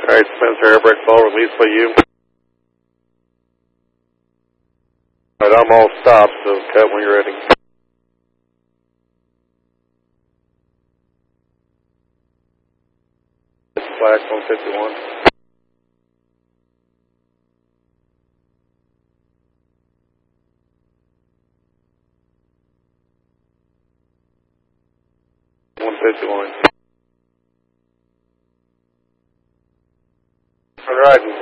Alright, Spencer, air brake ball release by you. Alright, I'm all stopped, so cut when you're ready. Slack 151. All right.